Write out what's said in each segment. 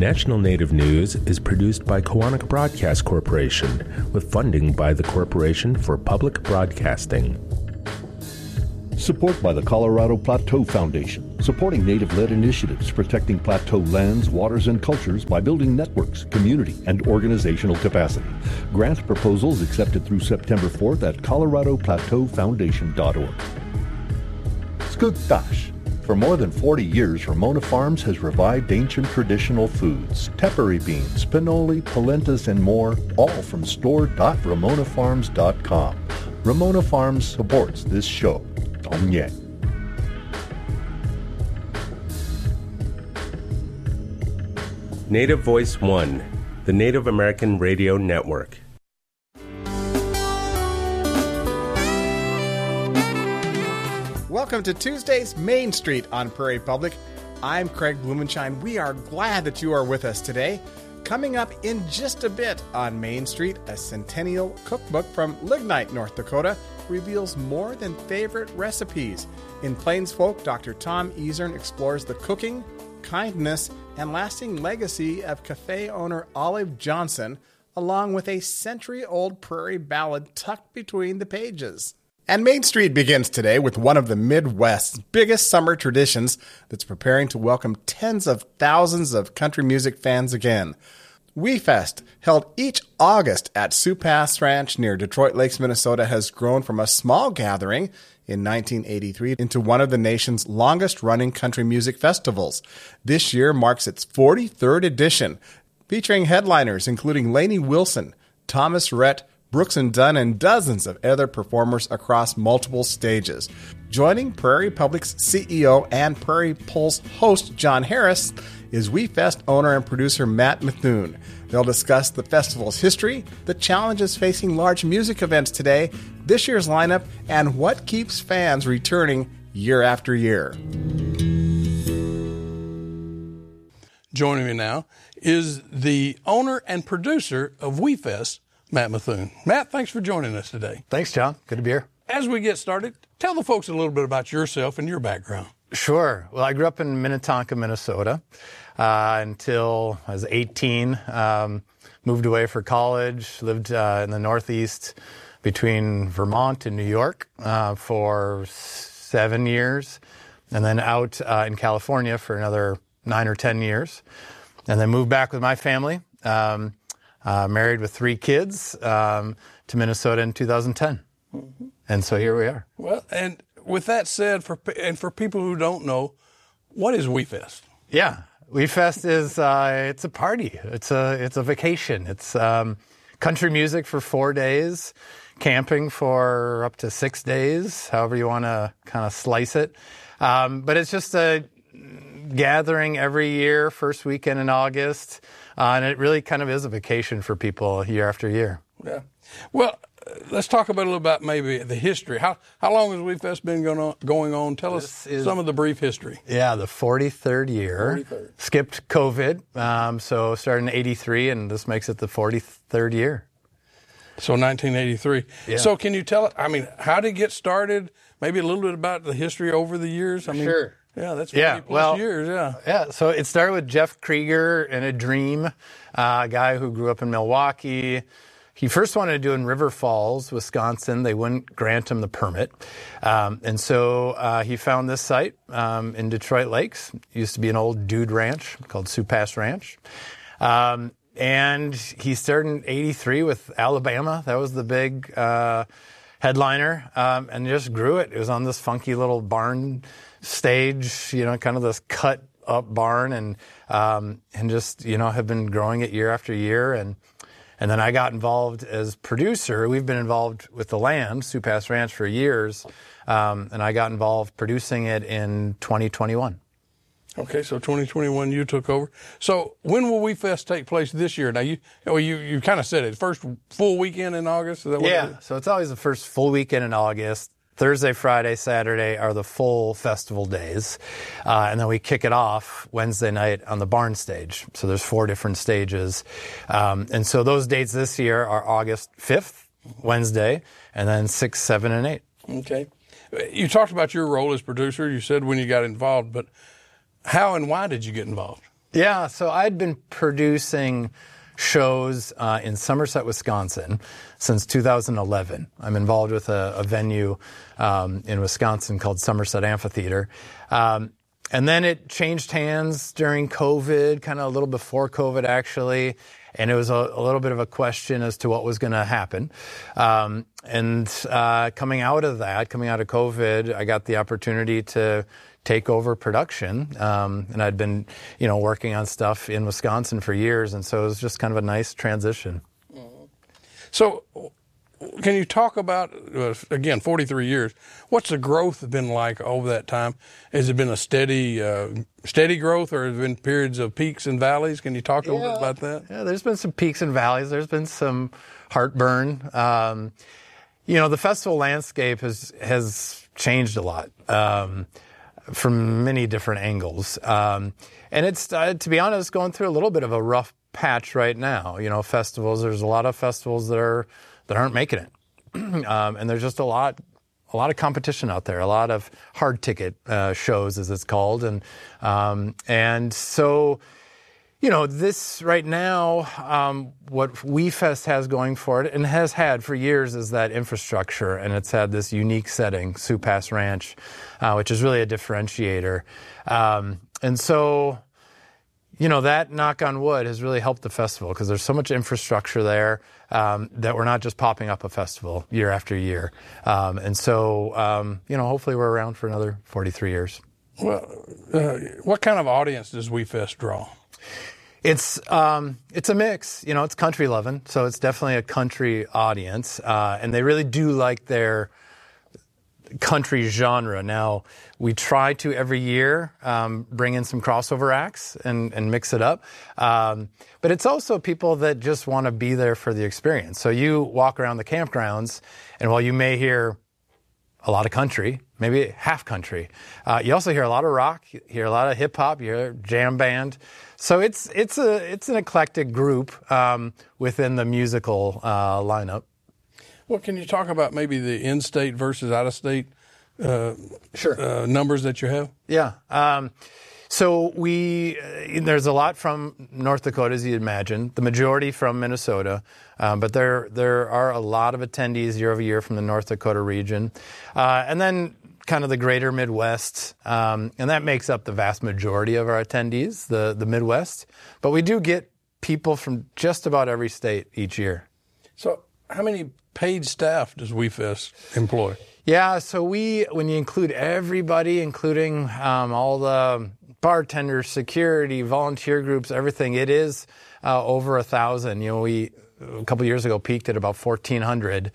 National Native News is produced by Koahnic Broadcast Corporation with funding by the Corporation for Public Broadcasting. Support by the Colorado Plateau Foundation, supporting Native-led initiatives protecting plateau lands, waters, and cultures by building networks, community, and organizational capacity. Grant proposals accepted through September 4th at coloradoplateaufoundation.org. Skugtash. For more than 40 years, Ramona Farms has revived ancient traditional foods, tepary beans, pinole, polentas, and more, all from store.ramonafarms.com. Ramona Farms supports this show. Dong Native Voice One, the Native American Radio Network. Welcome to Tuesday's Main Street on Prairie Public. I'm Craig Blumenshine. We are glad that you are with us today. Coming up in just a bit on Main Street, a centennial cookbook from Lignite, North Dakota, reveals more than favorite recipes. In Plains Folk, Dr. Tom Ezern explores the cooking, kindness, and lasting legacy of cafe owner Olive Johnson, along with a century-old prairie ballad tucked between the pages. And Main Street begins today with one of the Midwest's biggest summer traditions that's preparing to welcome tens of thousands of country music fans again. WeFest, held each August at Sioux Pass Ranch near Detroit Lakes, Minnesota, has grown from a small gathering in 1983 into one of the nation's longest-running country music festivals. This year marks its 43rd edition, featuring headliners including Lainey Wilson, Thomas Rhett, Brooks and Dunn, and dozens of other performers across multiple stages. Joining Prairie Public's CEO and Prairie Pulse host John Harris is WeFest owner and producer Matt Methune. They'll discuss the festival's history, the challenges facing large music events today, this year's lineup, and what keeps fans returning year after year. Joining me now is the owner and producer of WeFest, Matt Methune. Matt, thanks for joining us today. Thanks, John. Good to be here. As we get started, tell the folks a little bit about yourself and your background. Sure. Well, I grew up in Minnetonka, Minnesota, until I was 18. Moved away for college, lived in the Northeast between Vermont and New York for 7 years, and then out in California for another 9 or 10 years, and then moved back with my family. Married with 3 kids to Minnesota in 2010. Mm-hmm. And so here we are. Well, and with that said, for people who don't know, what is WeFest? Yeah, WeFest is it's a party. It's a vacation. It's country music for 4 days, camping for up to 6 days, however you want to kind of slice it. But it's just a gathering every year, first weekend in August. And it really kind of is a vacation for people year after year. Yeah. Well, let's talk about a little about maybe the history. How long has WeFest been going on? Tell us some of the brief history. Yeah, the 43rd year. 43rd. Skipped COVID, so started in 83, and this makes it the 43rd year. So 1983. Yeah. So can you tell, how did it get started? Maybe a little bit about the history over the years? Sure. Yeah, that's 50 plus years, yeah. Yeah, so it started with Jeff Krieger and a dream, a guy who grew up in Milwaukee. He first wanted to do it in River Falls, Wisconsin. They wouldn't grant him the permit. And so he found this site in Detroit Lakes. It used to be an old dude ranch called Sioux Pass Ranch. And he started in 83 with Alabama. That was the big headliner, and just grew it. It was on this funky little barn stage, kind of this cut up barn, and just, have been growing it year after year. And then I got involved as producer. We've been involved with the land, Sioux Pass Ranch, for years. And I got involved producing it in 2021. Okay, so 2021 you took over. So when will WeFest take place this year? Now you kind of said it, first full weekend in August? Is that what it is? So it's always the first full weekend in August. Thursday, Friday, Saturday are the full festival days. And then we kick it off Wednesday night on the barn stage. So there's 4 different stages. And so those dates this year are August 5th, Wednesday, and then 6, 7, and 8. Okay. You talked about your role as producer. You said when you got involved, but how and why did you get involved? Yeah, so I'd been producing shows in Somerset, Wisconsin since 2011. I'm involved with a venue in Wisconsin called Somerset Amphitheater. And then it changed hands during COVID, kind of a little before COVID, actually. And it was a little bit of a question as to what was going to happen. And coming out of COVID, I got the opportunity to take over production. And I'd been, working on stuff in Wisconsin for years. And so it was just kind of a nice transition. So can you talk about, again, 43 years, what's the growth been like over that time? Has it been a steady growth, or has there been periods of peaks and valleys? Can you talk a little bit about that? Yeah, there's been some peaks and valleys. There's been some heartburn. The festival landscape has changed a lot from many different angles. And it's, to be honest, going through a little bit of a rough patch right now. Festivals, there's a lot of festivals that aren't making it. And there's just a lot of competition out there, a lot of hard ticket shows, as it's called. And so, this right now, what WeFest has going for it and has had for years is that infrastructure, and it's had this unique setting, Sioux Pass Ranch, which is really a differentiator. And so, that, knock on wood, has really helped the festival because there's so much infrastructure there that we're not just popping up a festival year after year. And so, hopefully we're around for another 43 years. Well, what kind of audience does WeFest draw? It's a mix. It's country loving, so it's definitely a country audience, and they really do like their country genre. Now, we try to every year bring in some crossover acts and mix it up, but it's also people that just want to be there for the experience. So you walk around the campgrounds, and while you may hear a lot of country, maybe half country, you also hear a lot of rock, you hear a lot of hip hop, you hear jam band. So it's an eclectic group within the musical lineup. Well, can you talk about maybe the in-state versus out-of-state numbers that you have? Yeah. So there's a lot from North Dakota, as you'd imagine, the majority from Minnesota, but there are a lot of attendees year over year from the North Dakota region. And then kind of the greater Midwest, and that makes up the vast majority of our attendees, the Midwest. But we do get people from just about every state each year. So how many paid staff does WeFest employ? Yeah, so when you include everybody, including all the bartenders, security, volunteer groups, everything, it is over 1,000. We a couple of years ago peaked at about 1,400.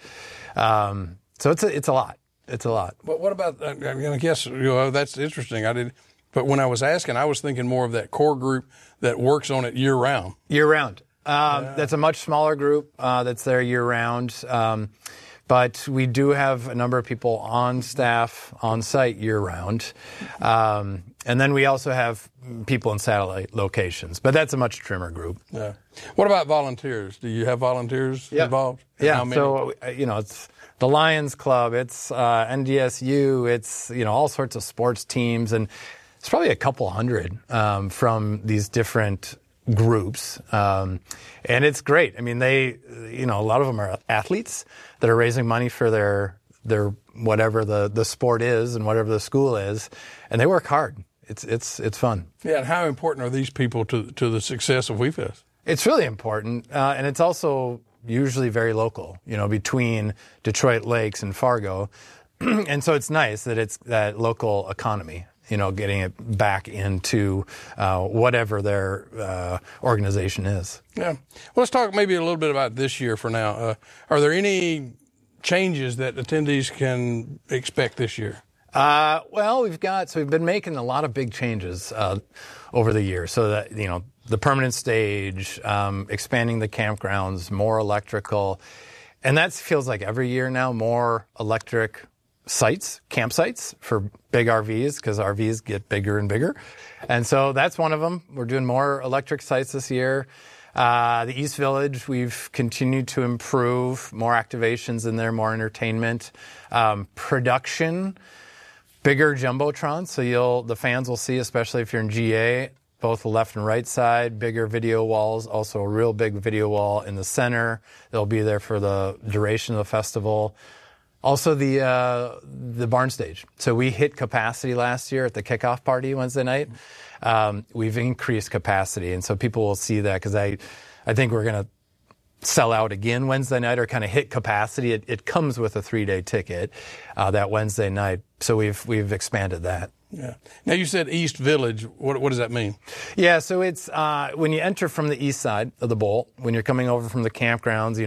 So it's a lot. It's a lot. But what about, I guess, that's interesting. But when I was asking, I was thinking more of that core group that works on it year-round. Year-round. That's a much smaller group that's there year-round. But we do have a number of people on staff, on site year-round. And then we also have people in satellite locations. But that's a much trimmer group. Yeah. What about volunteers? Do you have volunteers involved? Yeah, so, it's the Lions Club, it's NDSU, it's, all sorts of sports teams. And it's probably a couple hundred from these different groups. And it's great. I mean, a lot of them are athletes that are raising money for their whatever the sport is and whatever the school is. And they work hard. It's fun. Yeah. And how important are these people to the success of WeFest? It's really important. And it's also usually very local, between Detroit Lakes and Fargo. And so it's nice that it's that local economy, getting it back into whatever their organization is. Yeah. Well, let's talk maybe a little bit about this year for now. Are there any changes that attendees can expect this year? Well, we've been making a lot of big changes over the years. So that, the permanent stage, expanding the campgrounds, more electrical. And that feels like every year now, more electric campsites for big RVs, because RVs get bigger and bigger. And so that's one of them. We're doing more electric sites this year. The East Village, we've continued to improve, more activations in there, more entertainment. Production, bigger jumbotrons, so the fans will see, especially if you're in GA, both the left and right side, bigger video walls, also a real big video wall in the center. They'll be there for the duration of the festival. Also the barn stage. So we hit capacity last year at the kickoff party Wednesday night. We've increased capacity, and so people will see that because I think we're going to sell out again Wednesday night or kind of hit capacity. It comes with a 3-day ticket that Wednesday night, so we've expanded that. Yeah. Now you said East Village. What does that mean? Yeah, so it's when you enter from the east side of the bowl, when you're coming over from the campgrounds,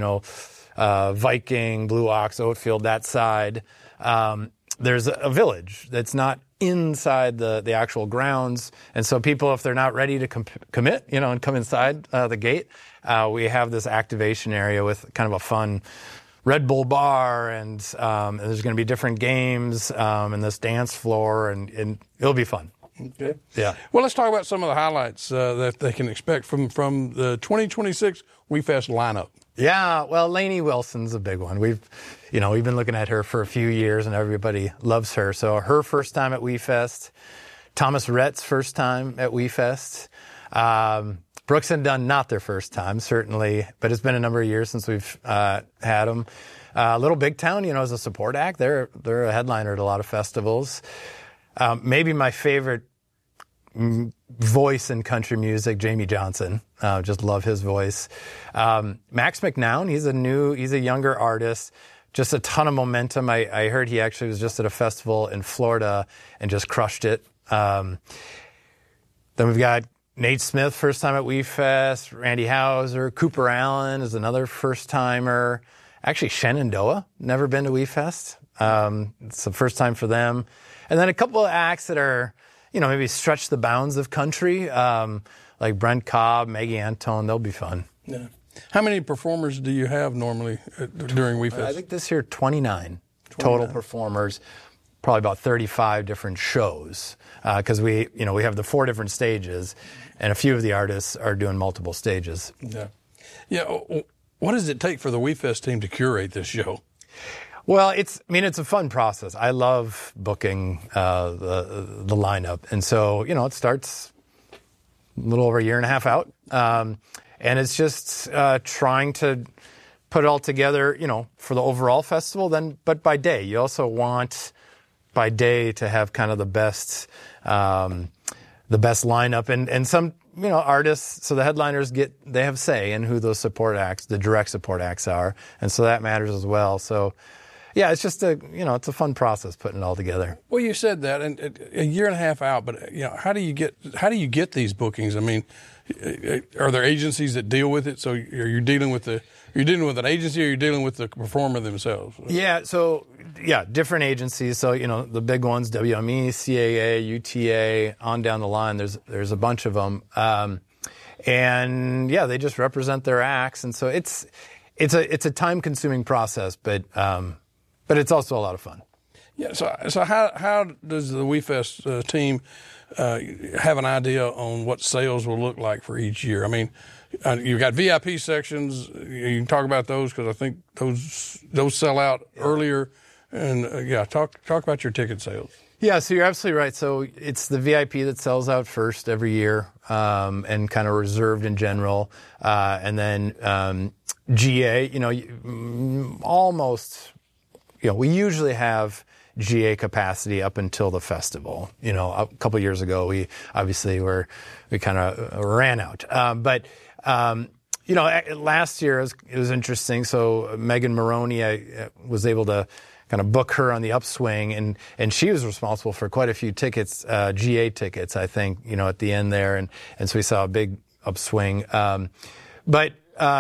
Viking, Blue Ox, Oatfield, that side, there's a village that's not inside the actual grounds. And so people, if they're not ready to commit, and come inside the gate, we have this activation area with kind of a fun Red Bull bar, and there's going to be different games and this dance floor, and it'll be fun. Okay. Yeah. Well, let's talk about some of the highlights that they can expect from the 2026 WeFest lineup. Yeah, well, Lainey Wilson's a big one. We've been looking at her for a few years, and everybody loves her. So her first time at WeFest, Thomas Rhett's first time at WeFest, Brooks and Dunn, not their first time, certainly, but it's been a number of years since we've had them. Little Big Town, as a support act, they're a headliner at a lot of festivals. Maybe my favorite voice in country music, Jamie Johnson. Just love his voice. Max McNown, he's a younger artist. Just a ton of momentum. I heard he actually was just at a festival in Florida and just crushed it. Then we've got Nate Smith, first time at WeFest. Randy Hauser. Cooper Allen is another first-timer. Actually, Shenandoah, never been to WeFest. It's the first time for them. And then a couple of acts that are, maybe stretch the bounds of country, like Brent Cobb, Maggie Antone. They'll be fun. Yeah. How many performers do you have normally during WeFest? I think this year 29 total performers, probably about 35 different shows, because we have the 4 different stages, and a few of the artists are doing multiple stages. Yeah. Yeah. What does it take for the WeFest team to curate this show? Well, it's a fun process. I love booking the lineup, and so it starts a little over a year and a half out, and it's just trying to put it all together, for the overall festival. But by day, you also want by day to have kind of the best lineup, and some artists. So the headliners they have say in who those support acts, the direct support acts are, and so that matters as well. So. Yeah, it's just it's a fun process putting it all together. Well, you said that, and a year and a half out, but how do you get these bookings? I mean, are there agencies that deal with it? So are you dealing with an agency, or you're dealing with the performer themselves? Yeah, so different agencies. So the big ones, WME, CAA, UTA, on down the line. There's a bunch of them, and they just represent their acts, and so it's a time-consuming process, but it's also a lot of fun. Yeah. So how does the WeFest team have an idea on what sales will look like for each year? I mean, you've got VIP sections. You can talk about those because I think those sell out earlier. And talk about your ticket sales. Yeah, so you're absolutely right. So it's the VIP that sells out first every year, and kind of reserved in general, and then GA. Almost. We usually have GA capacity up until the festival. A couple of years ago, we kind of ran out. But last year it was interesting. So Megan Maroney, I was able to kind of book her on the upswing, and she was responsible for quite a few tickets, GA tickets, I think, at the end there, and so we saw a big upswing. You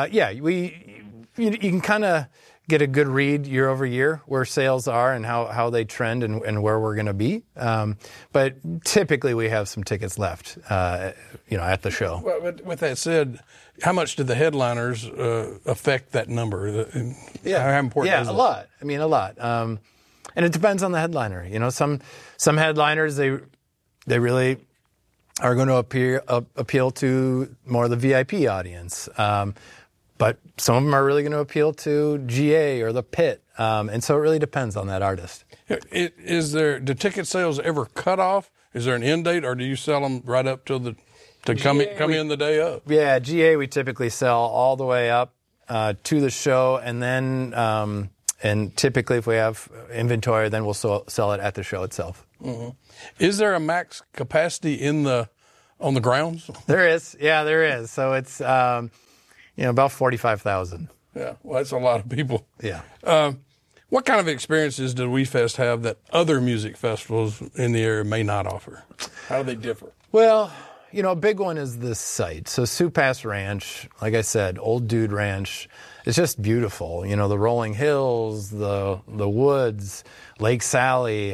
can kind of get a good read year over year where sales are and how they trend and where we're going to be. But typically we have some tickets left, at the show. Well, with that said, how much do the headliners affect that number? How important is it? A lot. I mean, a lot. And it depends on the headliner. Some headliners, they really are going to appeal to more of the VIP audience. But some of them are really going to appeal to GA or the Pit. And so it really depends on that artist. Do ticket sales ever cut off? Is there an end date, or do you sell them right up till the to come in the day of. Yeah, GA we typically sell all the way up to the show, and then and typically if we have inventory, then we'll sell it at the show itself. Mm-hmm. Is there a max capacity on the grounds? There is. Yeah, there is. So it's about 45,000. Yeah, well, that's a lot of people. Yeah. What kind of experiences did WeFest have that other music festivals in the area may not offer? How do they differ? Well, a big one is the site. So Sioux Pass Ranch, like I said, Old Dude Ranch, it's just beautiful. The rolling hills, the woods, Lake Sally.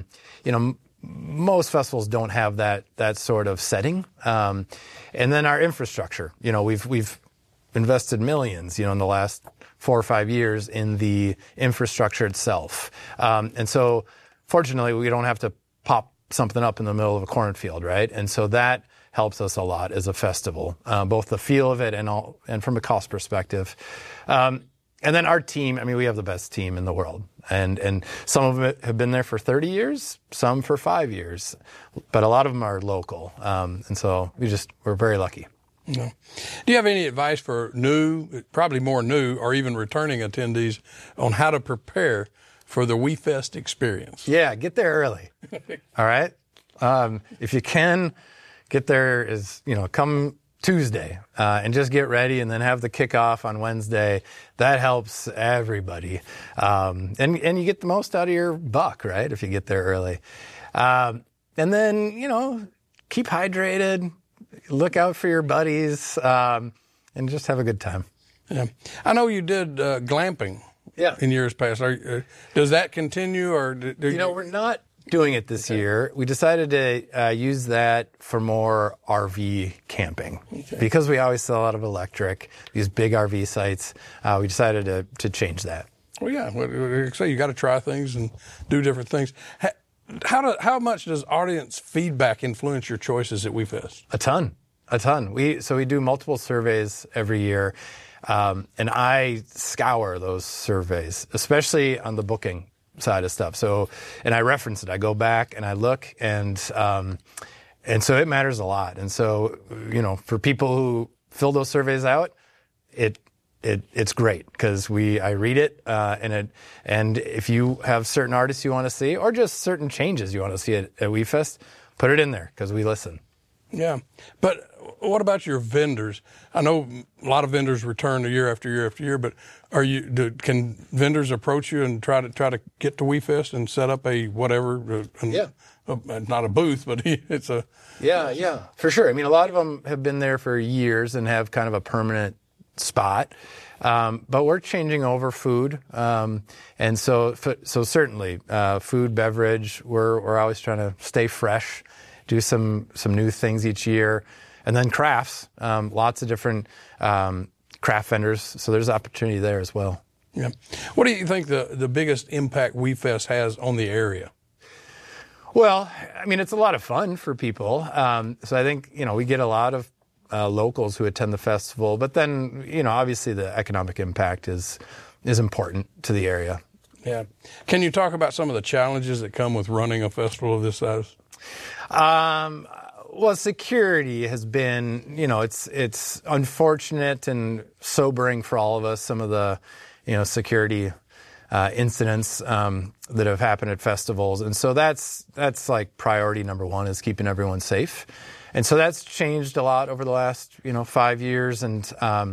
Most festivals don't have that sort of setting. And then our infrastructure. We've invested millions, in the last 4 or 5 years in the infrastructure itself. And so fortunately, we don't have to pop something up in the middle of a cornfield, right? And so that helps us a lot as a festival, both the feel of it and from a cost perspective. And then our team, we have the best team in the world. And some of them have been there for 30 years, some for 5 years, but a lot of them are local. And so we're very lucky. No. Do you have any advice for probably more new, or even returning attendees on how to prepare for the WeFest experience? Yeah, get there early. All right? If you can, get there come Tuesday and just get ready and then have the kickoff on Wednesday. That helps everybody. And you get the most out of your buck, right, if you get there early. And then, keep hydrated. Look out for your buddies, and just have a good time. Yeah, I know you did glamping. Yeah. In years past. Does that continue, or we're not doing it this year. We decided to use that for more RV camping because we always sell out of electric. These big RV sites. We decided to change that. Well, yeah. Like I say, you got to try things and do different things. How much does audience feedback influence your choices at WeFest? A ton. We do multiple surveys every year, and I scour those surveys, especially on the booking side of stuff. So, and I reference it. I go back and I look, and so it matters a lot. And so, for people who fill those surveys out, it's great because I read it, and if you have certain artists you want to see or just certain changes you want to see at WeFest, put it in there because we listen. Yeah, but what about your vendors? I know a lot of vendors return year after year after year, but can vendors approach you and try to get to WeFest and set up a whatever? Not a booth, but it's a yeah, for sure. A lot of them have been there for years and have kind of a permanent spot, but we're changing over food, and so certainly food, beverage. We're always trying to stay fresh, do some new things each year, and then crafts. Lots of different craft vendors, so there's opportunity there as well. Yeah. What do you think the biggest impact WeFest has on the area? Well, it's a lot of fun for people. So I think we get a lot of locals who attend the festival, but then obviously the economic impact is important to the area. Yeah. Can you talk about some of the challenges that come with running a festival of this size? Well, security has been, it's unfortunate and sobering for all of us. Some of the, security incidents that have happened at festivals, and so that's like priority number one is keeping everyone safe. And so that's changed a lot over the last, 5 years, and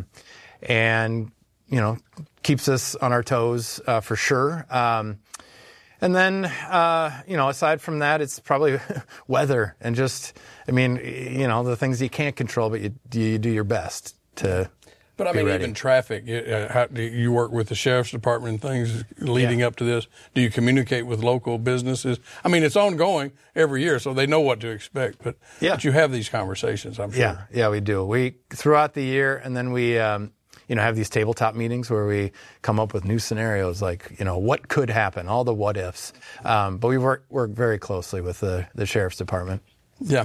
keeps us on our toes for sure. And then, aside from that, it's probably weather and just, the things you can't control, but you do your best to. But even traffic. You work with the sheriff's department and things leading up to this. Do you communicate with local businesses? It's ongoing every year, so they know what to expect. But you have these conversations, I'm sure. Yeah, we do. We throughout the year, and then we, have these tabletop meetings where we come up with new scenarios, like what could happen, all the what ifs. But we work very closely with the sheriff's department. Yeah.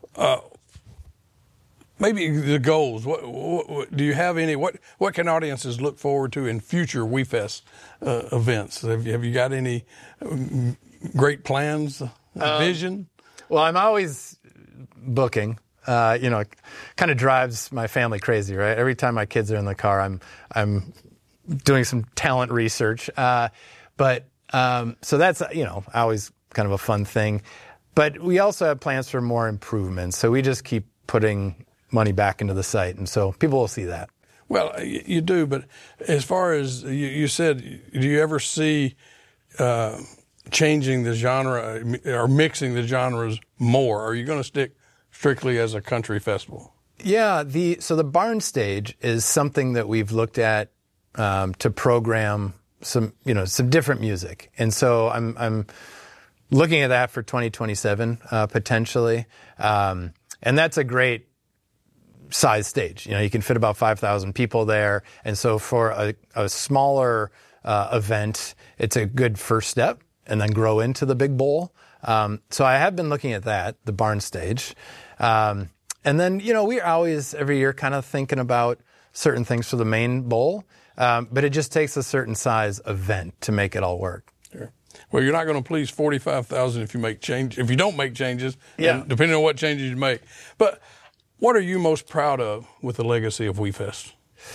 Maybe the goals. What do you have any? What can audiences look forward to in future WeFest events? Have you got any great plans, vision? Well, I'm always booking. kind of drives my family crazy, right? Every time my kids are in the car, I'm doing some talent research. So that's, always kind of a fun thing. But we also have plans for more improvements. So we just keep putting money back into the site. And so people will see that. Well, you do. But as far as you said, do you ever see changing the genre or mixing the genres more? Are you going to stick strictly as a country festival? Yeah. So the Barn Stage is something that we've looked at to program some different music. And so I'm looking at that for 2027, potentially. And that's a great size stage. You can fit about 5,000 people there. And so for a smaller event, it's a good first step and then grow into the big bowl. So I have been looking at that, the Barn Stage. And then, we're always every year kind of thinking about certain things for the main bowl. But it just takes a certain size event to make it all work. Sure. Well, you're not going to please 45,000 if you don't make changes, yeah. And depending on what changes you make. But what are you most proud of with the legacy of WeFest?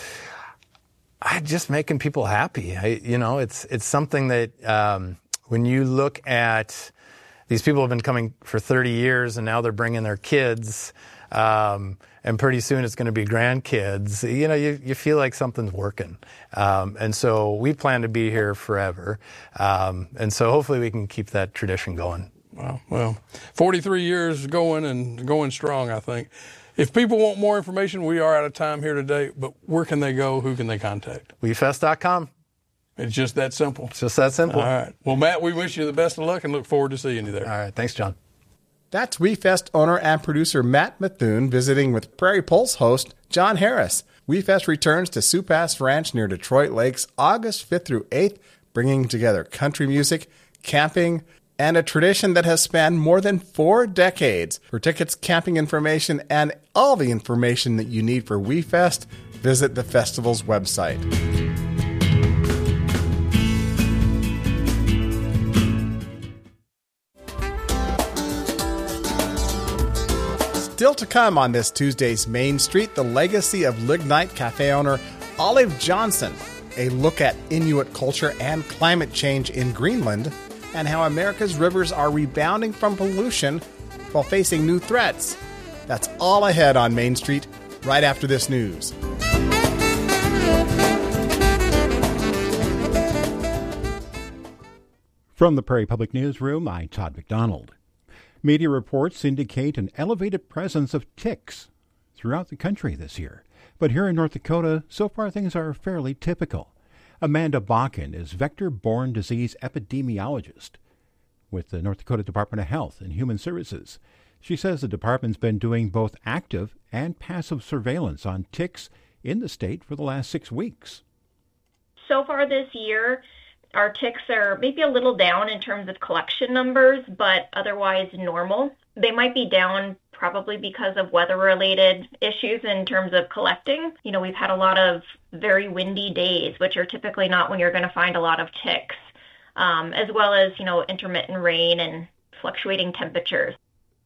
Just making people happy. It's something that when you look at these people have been coming for 30 years and now they're bringing their kids, and pretty soon it's going to be grandkids. You feel like something's working. And so we plan to be here forever. And so hopefully we can keep that tradition going. Wow. Well, 43 years going and going strong, I think. If people want more information, we are out of time here today, but where can they go? Who can they contact? WeFest.com. It's just that simple. It's just that simple. All right. Well, Matt, we wish you the best of luck and look forward to seeing you there. All right. Thanks, John. That's WeFest owner and producer Matt Methune visiting with Prairie Pulse host John Harris. WeFest returns to Sioux Pass Ranch near Detroit Lakes August 5th through 8th, bringing together country music, camping, and a tradition that has spanned more than 4 decades. For tickets, camping information, and all the information that you need for WeFest, visit the festival's website. Still to come on this Tuesday's Main Street, the legacy of Lignite Cafe owner Olive Johnson, a look at Inuit culture and climate change in Greenland, and how America's rivers are rebounding from pollution while facing new threats. That's all ahead on Main Street, right after this news. From the Prairie Public Newsroom, I'm Todd McDonald. Media reports indicate an elevated presence of ticks throughout the country this year. But here in North Dakota, so far things are fairly typical. Amanda Bakken is vector-borne disease epidemiologist with the North Dakota Department of Health and Human Services. She says the department's been doing both active and passive surveillance on ticks in the state for the last 6 weeks. So far this year, our ticks are maybe a little down in terms of collection numbers, but otherwise normal. They might be down probably because of weather-related issues in terms of collecting. We've had a lot of very windy days, which are typically not when you're going to find a lot of ticks, as well as, intermittent rain and fluctuating temperatures.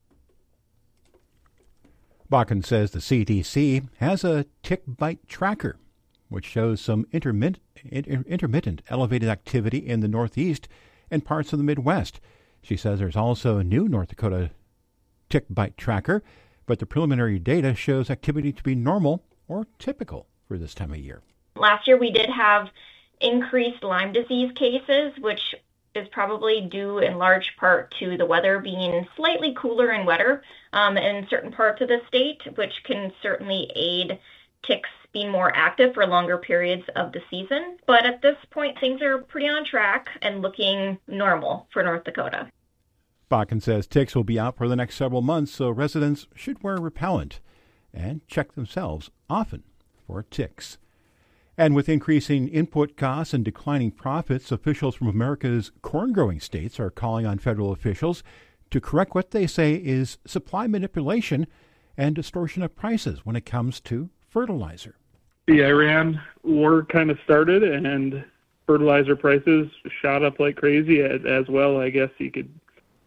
Bakken says the CDC has a tick bite tracker, which shows some intermittent elevated activity in the Northeast and parts of the Midwest. She says there's also a new North Dakota tick bite tracker, but the preliminary data shows activity to be normal or typical for this time of year. Last year we did have increased Lyme disease cases, which is probably due in large part to the weather being slightly cooler and wetter in certain parts of the state, which can certainly aid ticks being more active for longer periods of the season. But at this point, things are pretty on track and looking normal for North Dakota. Bakken says ticks will be out for the next several months, so residents should wear repellent and check themselves often for ticks. And with increasing input costs and declining profits, officials from America's corn-growing states are calling on federal officials to correct what they say is supply manipulation and distortion of prices when it comes to fertilizer. The Iran war kind of started, and fertilizer prices shot up like crazy as well, I guess you could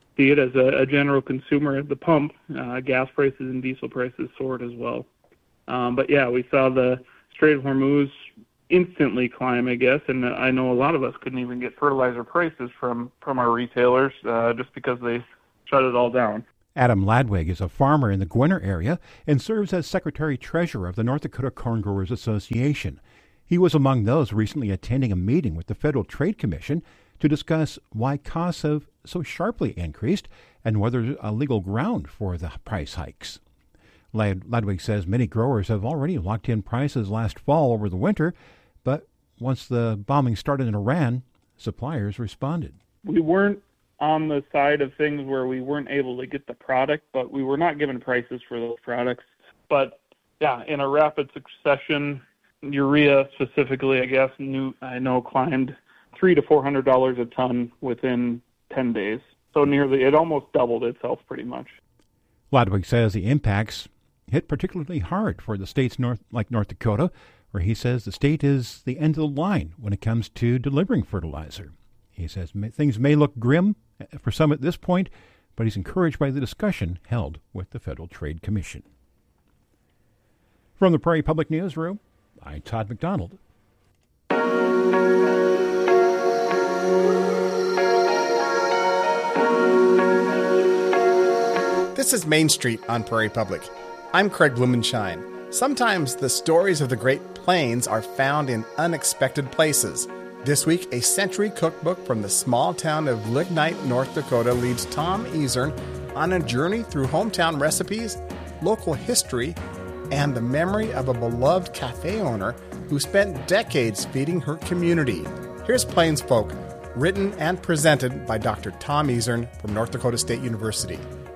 see it as a general consumer at the pump. Gas prices and diesel prices soared as well. But yeah, we saw the Strait of Hormuz instantly climb, I guess, and I know a lot of us couldn't even get fertilizer prices from our retailers just because they shut it all down. Adam Ladwig is a farmer in the Gwinnett area and serves as Secretary-Treasurer of the North Dakota Corn Growers Association. He was among those recently attending a meeting with the Federal Trade Commission to discuss why costs have so sharply increased and whether there's a legal ground for the price hikes. Ladwig says many growers have already locked in prices last fall over the winter, but once the bombing started in Iran, suppliers responded. We weren't on the side of things where we weren't able to get the product, but we were not given prices for those products. But yeah, in a rapid succession, urea specifically, I guess, climbed $300 to $400 a ton within 10 days. So it almost doubled itself pretty much. Ladwig says the impacts hit particularly hard for the states like North Dakota, where he says the state is the end of the line when it comes to delivering fertilizer. He says things may look grim for some at this point, but he's encouraged by the discussion held with the Federal Trade Commission. From the Prairie Public Newsroom, I'm Todd McDonald. This is Main Street on Prairie Public. I'm Craig Blumenshine. Sometimes the stories of the Great Plains are found in unexpected places. This week, a century cookbook from the small town of Lignite, North Dakota leads Tom Easern on a journey through hometown recipes, local history, and the memory of a beloved cafe owner who spent decades feeding her community. Here's Plains Folk, written and presented by Dr. Tom Easern from North Dakota State University.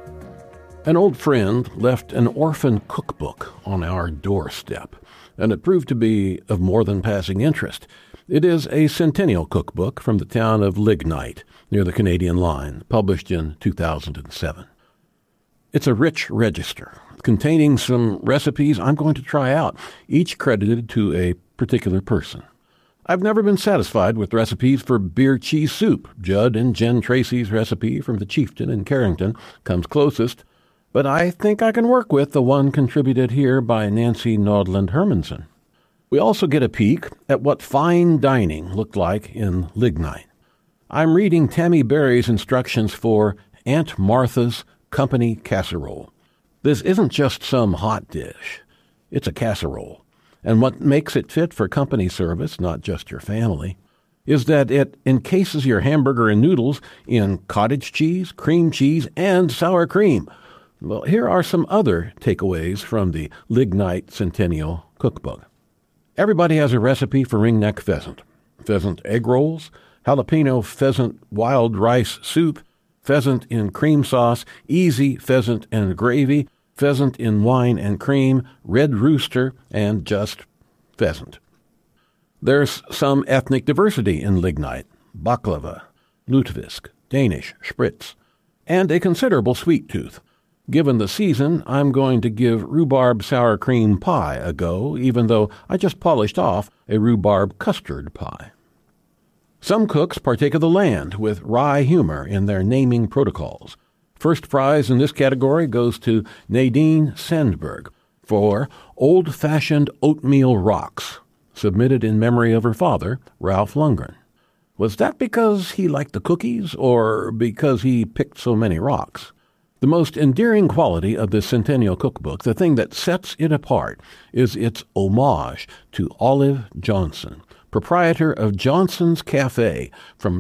An old friend left an orphan cookbook on our doorstep, and it proved to be of more than passing interest. It is a centennial cookbook from the town of Lignite, near the Canadian line, published in 2007. It's a rich register containing some recipes I'm going to try out, each credited to a particular person. I've never been satisfied with recipes for beer cheese soup. Judd and Jen Tracy's recipe from the Chieftain in Carrington comes closest, but I think I can work with the one contributed here by Nancy Nordland Hermanson. We also get a peek at what fine dining looked like in Lignite. I'm reading Tammy Berry's instructions for Aunt Martha's Company Casserole. This isn't just some hot dish. It's a casserole. And what makes it fit for company service, not just your family, is that it encases your hamburger and noodles in cottage cheese, cream cheese, and sour cream. Well, here are some other takeaways from the Lignite Centennial Cookbook. Everybody has a recipe for ringneck pheasant. Pheasant egg rolls, jalapeno pheasant wild rice soup, pheasant in cream sauce, easy pheasant and gravy, pheasant in wine and cream, red rooster, and just pheasant. There's some ethnic diversity in Lignite: baklava, lutefisk, Danish, spritz, and a considerable sweet tooth. Given the season, I'm going to give rhubarb sour cream pie a go, even though I just polished off a rhubarb custard pie. Some cooks partake of the land with wry humor in their naming protocols. First prize in this category goes to Nadine Sandberg for Old-Fashioned Oatmeal Rocks, submitted in memory of her father, Ralph Lundgren. Was that because he liked the cookies, or because he picked so many rocks? The most endearing quality of this Centennial Cookbook, the thing that sets it apart, is its homage to Olive Johnson, proprietor of Johnson's Cafe from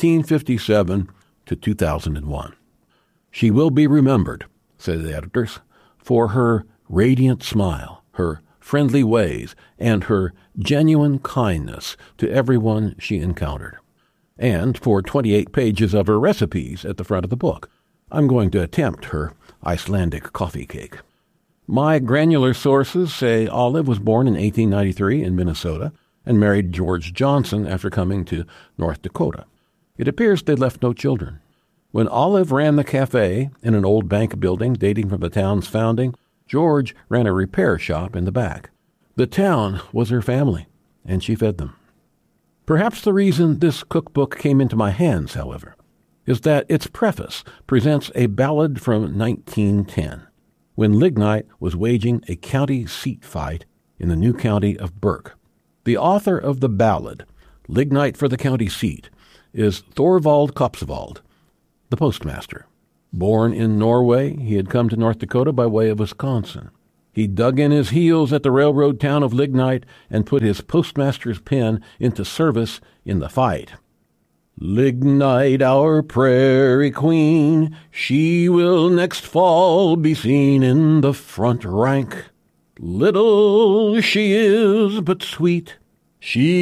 1957 to 2001. She will be remembered, say the editors, for her radiant smile, her friendly ways, and her genuine kindness to everyone she encountered. And for 28 pages of her recipes at the front of the book. I'm going to attempt her Icelandic coffee cake. My granular sources say Olive was born in 1893 in Minnesota and married George Johnson after coming to North Dakota. It appears they left no children. When Olive ran the cafe in an old bank building dating from the town's founding, George ran a repair shop in the back. The town was her family, and she fed them. Perhaps the reason this cookbook came into my hands, however, is that its preface presents a ballad from 1910, when Lignite was waging a county seat fight in the new county of Burke. The author of the ballad, Lignite for the County Seat, is Thorvald Kopsvold, the postmaster. Born in Norway, he had come to North Dakota by way of Wisconsin. He dug in his heels at the railroad town of Lignite and put his postmaster's pen into service in the fight. Lignite, our prairie queen, she will next fall be seen in the front rank. Little she is, but sweet, she